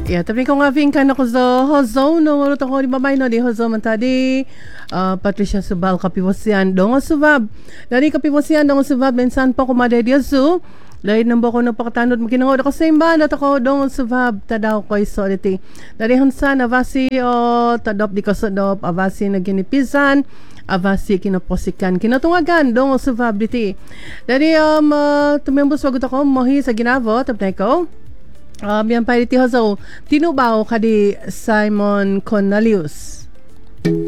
Ya, tapi kung nga kan ako sa hozo, no, marot ako di babay no, di hozo man tadi, Patricia Subal kapiwasian, dong subab. Dari kapiwasian, dong subab, bensan pa kumada di azu, lain nang bako na pakatanod, makinangod ako sa imba, at ako dong subab, tadaw ko isolity. Dari hansan, avasi o tadop di kasodop, avasi na ginipisan, avasi kinaposikan, kinatungagan, dong subab diti. Dari, tumembos wag ako, mohi sa ginavo, tapnay ko. Yan pa iti hozo, tinubaw kadi Simon Cornelius.